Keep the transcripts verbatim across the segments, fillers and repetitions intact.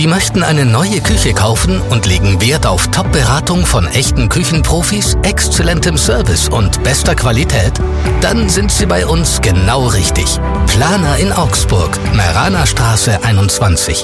Sie möchten eine neue Küche kaufen und legen Wert auf Top-Beratung von echten Küchenprofis, exzellentem Service und bester Qualität? Dann sind Sie bei uns genau richtig. Planer in Augsburg, Meranerstraße einundzwanzig.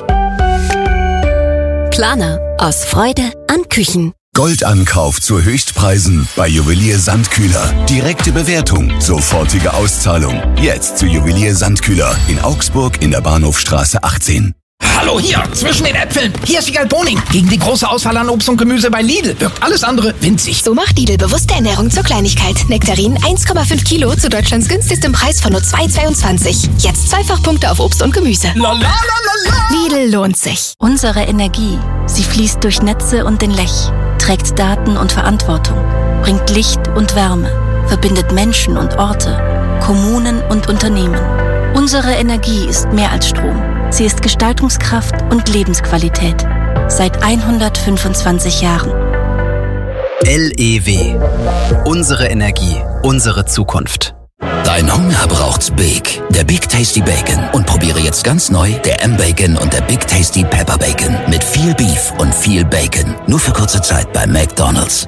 Planer. Aus Freude an Küchen. Goldankauf zu Höchstpreisen bei Juwelier Sandkühler. Direkte Bewertung, sofortige Auszahlung. Jetzt zu Juwelier Sandkühler in Augsburg in der Bahnhofstraße achtzehn. Hallo hier, zwischen den Äpfeln. Hier ist Wiegald Boning. Gegen die große Auswahl an Obst und Gemüse bei Lidl wirkt alles andere winzig. So macht Lidl bewusste Ernährung zur Kleinigkeit. Nektarinen eins Komma fünf Kilo zu Deutschlands günstigstem Preis von nur zwei Euro zweiundzwanzig. Jetzt Zweifachpunkte auf Obst und Gemüse. La, la, la, la, la. Lidl lohnt sich. Unsere Energie, sie fließt durch Netze und den Lech, trägt Daten und Verantwortung, bringt Licht und Wärme, verbindet Menschen und Orte, Kommunen und Unternehmen. Unsere Energie ist mehr als Strom. Sie ist Gestaltungskraft und Lebensqualität. Seit hundertfünfundzwanzig Jahren. L E W. Unsere Energie, unsere Zukunft. Dein Hunger braucht's Big. Der Big Tasty Bacon. Und probiere jetzt ganz neu der M-Bacon und der Big Tasty Pepper Bacon. Mit viel Beef und viel Bacon. Nur für kurze Zeit bei McDonald's.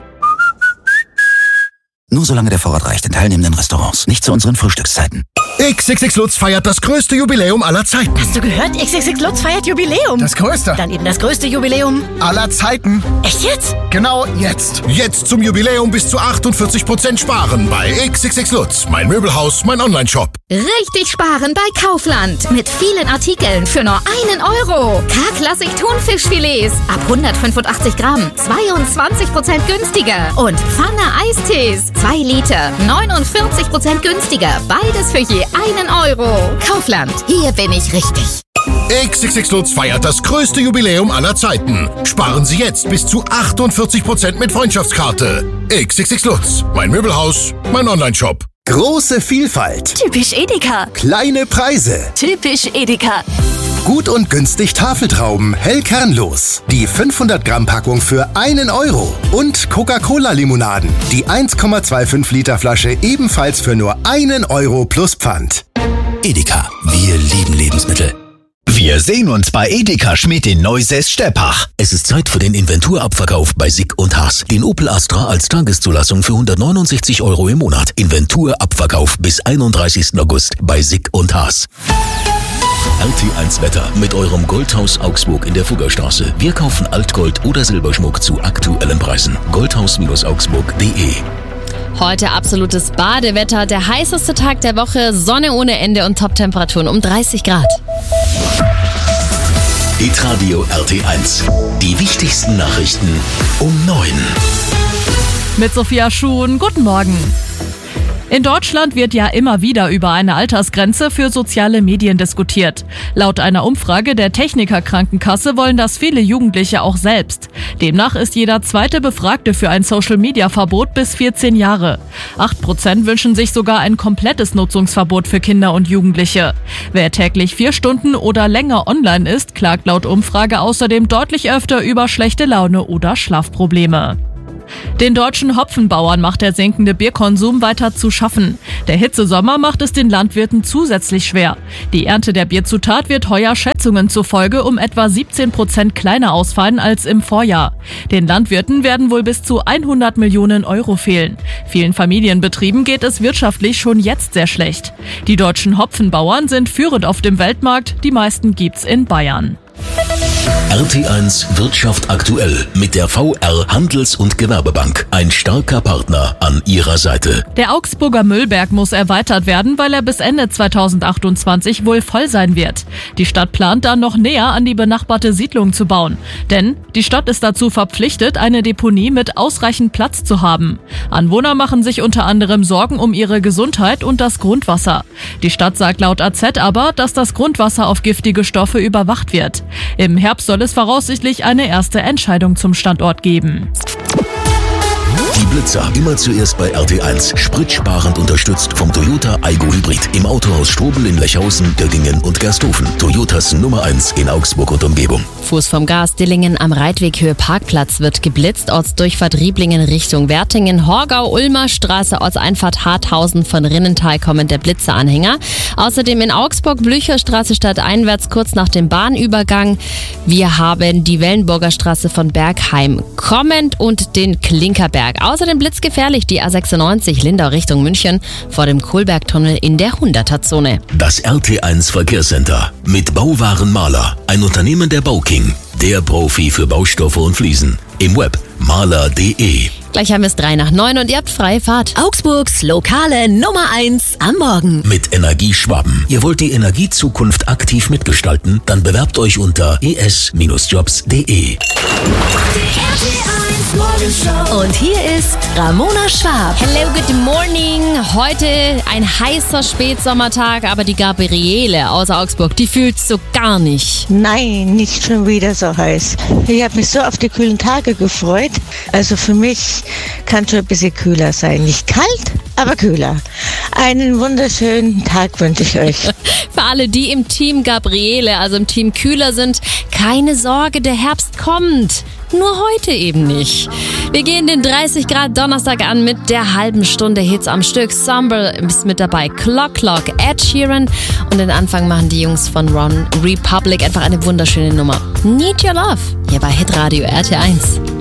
Nur solange der Vorrat reicht in teilnehmenden Restaurants. Nicht zu unseren Frühstückszeiten. X X X Lutz feiert das größte Jubiläum aller Zeiten. Hast du gehört? X X X Lutz feiert Jubiläum. Das größte. Dann eben das größte Jubiläum aller Zeiten. Echt jetzt? Genau jetzt. Jetzt zum Jubiläum bis zu achtundvierzig Prozent sparen bei X X X Lutz. Mein Möbelhaus, mein Online-Shop. Richtig sparen bei Kaufland. Mit vielen Artikeln für nur einen Euro. K-Klassik Thunfischfilets ab hundertfünfundachtzig Gramm. zweiundzwanzig Prozent günstiger. Und Pfanne Eistees. zwei Liter. neunundvierzig Prozent günstiger. Beides für je einen Euro. Kaufland. Hier bin ich richtig. X X X Lutz feiert das größte Jubiläum aller Zeiten. Sparen Sie jetzt bis zu achtundvierzig Prozent mit Freundschaftskarte. X X X Lutz. Mein Möbelhaus, mein Online-Shop. Große Vielfalt. Typisch Edeka. Kleine Preise. Typisch Edeka. Gut und günstig Tafeltrauben, hell kernlos. Die fünfhundert Gramm Packung für einen Euro. Und Coca-Cola-Limonaden. Die eins Komma fünfundzwanzig Liter Flasche ebenfalls für nur einen Euro plus Pfand. Edeka. Wir lieben Lebensmittel. Wir sehen uns bei Edeka Schmidt in Neusäß-Steppach. Es ist Zeit für den Inventurabverkauf bei Sick und Haas. Den Opel Astra als Tageszulassung für hundertneunundsechzig Euro im Monat. Inventurabverkauf bis einunddreißigsten August bei Sick und Haas. R T eins Wetter mit eurem Goldhaus Augsburg in der Fuggerstraße. Wir kaufen Altgold oder Silberschmuck zu aktuellen Preisen. goldhaus augsburg punkt de. Heute absolutes Badewetter, der heißeste Tag der Woche, Sonne ohne Ende und Top-Temperaturen um dreißig Grad. Hitradio R T eins. Die wichtigsten Nachrichten um neun. Mit Sophia Schuhn, guten Morgen. In Deutschland wird ja immer wieder über eine Altersgrenze für soziale Medien diskutiert. Laut einer Umfrage der Techniker Krankenkasse wollen das viele Jugendliche auch selbst. Demnach ist jeder zweite Befragte für ein Social-Media-Verbot bis vierzehn Jahre. Acht Prozent wünschen sich sogar ein komplettes Nutzungsverbot für Kinder und Jugendliche. Wer täglich vier Stunden oder länger online ist, klagt laut Umfrage außerdem deutlich öfter über schlechte Laune oder Schlafprobleme. Den deutschen Hopfenbauern macht der sinkende Bierkonsum weiter zu schaffen. Der Hitzesommer macht es den Landwirten zusätzlich schwer. Die Ernte der Bierzutat wird heuer Schätzungen zufolge um etwa siebzehn Prozent kleiner ausfallen als im Vorjahr. Den Landwirten werden wohl bis zu hundert Millionen Euro fehlen. Vielen Familienbetrieben geht es wirtschaftlich schon jetzt sehr schlecht. Die deutschen Hopfenbauern sind führend auf dem Weltmarkt, die meisten gibt's in Bayern. R T eins Wirtschaft aktuell mit der V R Handels- und Gewerbebank. Ein starker Partner an ihrer Seite. Der Augsburger Müllberg muss erweitert werden, weil er bis Ende zweitausendachtundzwanzig wohl voll sein wird. Die Stadt plant dann noch näher an die benachbarte Siedlung zu bauen. Denn die Stadt ist dazu verpflichtet, eine Deponie mit ausreichend Platz zu haben. Anwohner machen sich unter anderem Sorgen um ihre Gesundheit und das Grundwasser. Die Stadt sagt laut A Z aber, dass das Grundwasser auf giftige Stoffe überwacht wird. Im Herbst soll es voraussichtlich eine erste Entscheidung zum Standort geben. Die Blitzer, immer zuerst bei R T eins. Spritsparend unterstützt vom Toyota Aygo Hybrid. Im Autohaus Strobel in Lechhausen, Göttingen und Gersthofen. Toyotas Nummer eins in Augsburg und Umgebung. Fuß vom Gas, Dillingen am Reitweghöhe Parkplatz wird geblitzt. Ortsdurchfahrt Rieblingen Richtung Wertingen. Horgau, Ulmer Straße, Ortseinfahrt Harthausen von Rinnental kommen der Blitzeranhänger. Außerdem in Augsburg, Blücherstraße stadteinwärts kurz nach dem Bahnübergang. Wir haben die Wellenburger Straße von Bergheim kommend und den Klinkerberg. Außerdem blitzgefährlich die A sechsundneunzig Lindau Richtung München vor dem Kohlbergtunnel in der hunderter-Zone. Das R T eins Verkehrscenter mit Bauwaren Maler, ein Unternehmen der Bauking, der Profi für Baustoffe und Fliesen. Im Web maler punkt de. Gleich haben wir es drei nach neun und ihr habt freie Fahrt. Augsburgs lokale Nummer eins am Morgen. Mit Energieschwaben. Ihr wollt die Energiezukunft aktiv mitgestalten? Dann bewerbt euch unter e s Jobs punkt de. Und hier ist Ramona Schwab. Hello, good morning. Heute ein heißer Spätsommertag, aber die Gabriele aus Augsburg, die fühlt's so gar nicht. Nein, nicht schon wieder so heiß. Ich habe mich so auf die kühlen Tage gefreut. Also für mich kann schon ein bisschen kühler sein. Nicht kalt, aber kühler. Einen wunderschönen Tag wünsche ich euch. Für alle, die im Team Gabriele, also im Team Kühler sind, keine Sorge, der Herbst kommt. Nur heute eben nicht. Wir gehen den dreißig Grad Donnerstag an mit der halben Stunde Hits am Stück. Summer ist mit dabei, Clock Clock, Ed Sheeran und den Anfang machen die Jungs von Ron Republic. Einfach eine wunderschöne Nummer. Need Your Love, hier bei Hitradio R T eins.